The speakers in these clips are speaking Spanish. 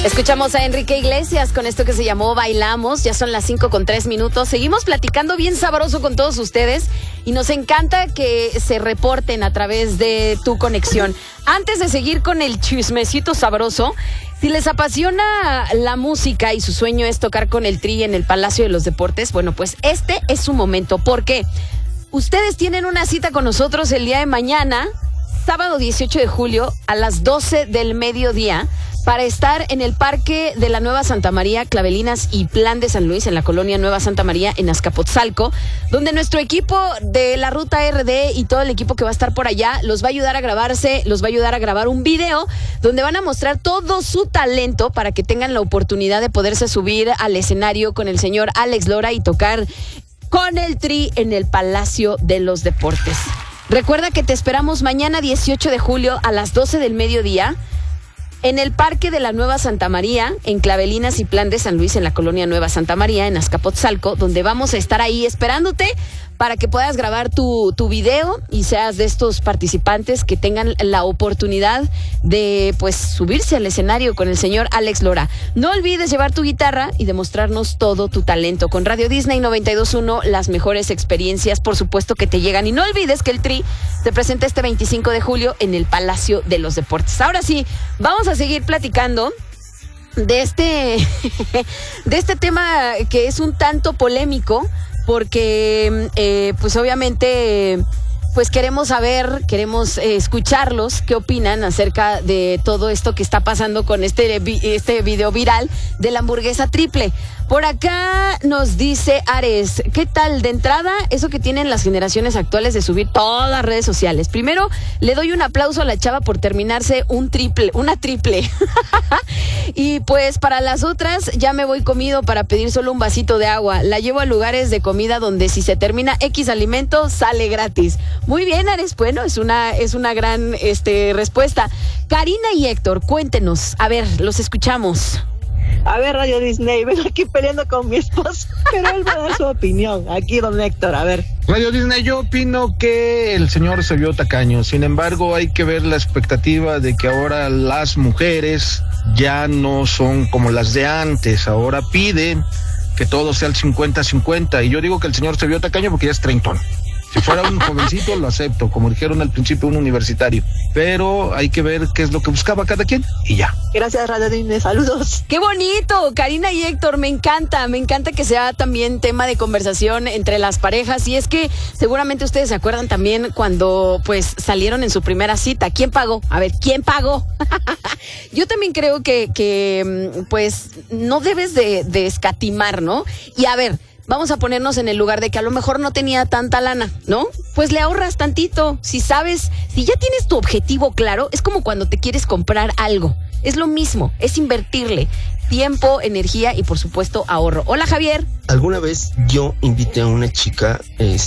Escuchamos a Enrique Iglesias con esto que se llamó Bailamos. Ya son las 5:03. Seguimos platicando bien sabroso con todos ustedes y nos encanta que se reporten a través de tu conexión. Antes de seguir con el chismecito sabroso, si les apasiona la música y su sueño es tocar con el Tri en el Palacio de los Deportes, bueno, pues este es su momento. ¿Por qué? Ustedes tienen una cita con nosotros el día de mañana, sábado 18 de julio, a las 12 del mediodía, para estar en el Parque de la Nueva Santa María, Clavelinas y Plan de San Luis, en la colonia Nueva Santa María, en Azcapotzalco, donde nuestro equipo de la Ruta RD y todo el equipo que va a estar por allá los va a ayudar a grabarse, los va a ayudar a grabar un video donde van a mostrar todo su talento para que tengan la oportunidad de poderse subir al escenario con el señor Alex Lora y tocar con el Tri en el Palacio de los Deportes. Recuerda que te esperamos mañana 18 de julio a las 12 del mediodía en el Parque de la Nueva Santa María, en Clavelinas y Plan de San Luis, en la colonia Nueva Santa María, en Azcapotzalco, donde vamos a estar ahí esperándote para que puedas grabar tu video y seas de estos participantes que tengan la oportunidad de pues subirse al escenario con el señor Alex Lora. No olvides llevar tu guitarra y demostrarnos todo tu talento. Con Radio Disney 92.1, las mejores experiencias, por supuesto, que te llegan. Y no olvides que el Tri se presenta este 25 de julio en el Palacio de los Deportes. Ahora sí, vamos a seguir platicando de este tema que es un tanto polémico, porque pues obviamente pues queremos escucharlos, qué opinan acerca de todo esto que está pasando con este video viral de la hamburguesa triple. Por acá nos dice Ares, ¿qué tal? De entrada, eso que tienen las generaciones actuales de subir todas las redes sociales. Primero, le doy un aplauso a la chava por terminarse una triple. Y pues para las otras, ya me voy comido para pedir solo un vasito de agua. La llevo a lugares de comida donde si se termina X alimento, sale gratis. Muy bien, Ares, bueno, es una gran respuesta. Karina y Héctor, cuéntenos, a ver, los escuchamos. A ver, Radio Disney, vengo aquí peleando con mi esposo, pero él va a dar su opinión. Aquí, don Héctor, a ver. Radio Disney, yo opino que el señor se vio tacaño. Sin embargo, hay que ver la expectativa de que ahora las mujeres ya no son como las de antes. Ahora piden que todo sea el 50-50. Y yo digo que el señor se vio tacaño porque ya es treintón. Si fuera un jovencito, lo acepto, como dijeron al principio, un universitario. Pero hay que ver qué es lo que buscaba cada quien y ya. Gracias, Radio Disney, saludos. ¡Qué bonito! Karina y Héctor, me encanta que sea también tema de conversación entre las parejas. Y es que seguramente ustedes se acuerdan también cuando pues salieron en su primera cita. ¿Quién pagó? A ver, ¿quién pagó? Yo también creo que pues no debes de escatimar, ¿no? Y a ver, vamos a ponernos en el lugar de que a lo mejor no tenía tanta lana, ¿no? Pues le ahorras tantito. Si ya tienes tu objetivo claro, es como cuando te quieres comprar algo. Es lo mismo, es invertirle tiempo, energía y por supuesto ahorro. Hola, Javier. Alguna vez yo invité a una chica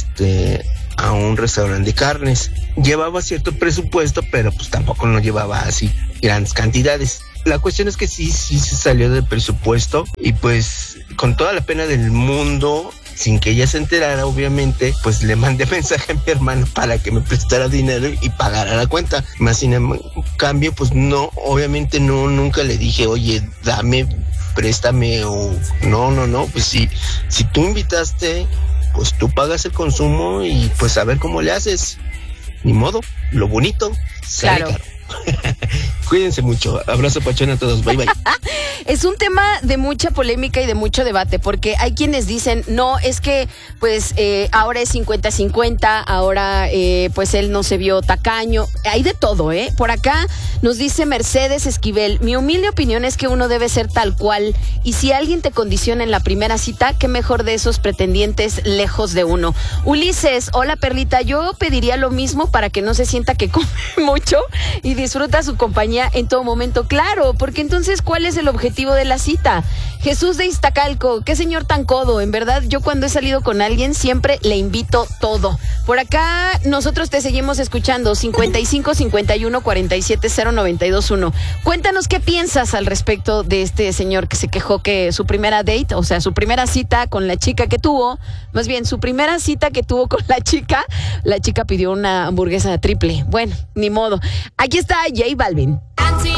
a un restaurante de carnes. Llevaba cierto presupuesto, pero pues tampoco no llevaba así grandes cantidades. La cuestión es que sí se salió del presupuesto y pues con toda la pena del mundo, sin que ella se enterara, obviamente, pues le mandé mensaje a mi hermano para que me prestara dinero y pagara la cuenta. Más sin cambio, pues no, obviamente nunca le dije, oye, dame, préstame o no, pues si tú invitaste, pues tú pagas el consumo y pues a ver cómo le haces. Ni modo, lo bonito sale caro. Cuídense mucho, abrazo pachón a todos, bye bye. Es un tema de mucha polémica y de mucho debate, porque hay quienes dicen, no, es que pues ahora es 50-50, ahora pues él no se vio tacaño, hay de todo, ¿eh? Por acá nos dice Mercedes Esquivel, mi humilde opinión es que uno debe ser tal cual, y si alguien te condiciona en la primera cita, qué mejor de esos pretendientes lejos de uno. Ulises, hola Perlita, yo pediría lo mismo para que no se sienta que come mucho y disfruta su compañía en todo momento, claro, porque entonces, ¿cuál es el objetivo de la cita? Jesús de Iztacalco, qué señor tan codo, en verdad, yo cuando he salido con alguien siempre le invito todo. Por acá, nosotros te seguimos escuchando, 55 51 47 0921. Cuéntanos qué piensas al respecto de este señor que se quejó que su primera date, o sea, su primera cita con la chica que tuvo, más bien, su primera cita que tuvo con la chica pidió una hamburguesa triple. Bueno, ni modo. Aquí está J Balvin.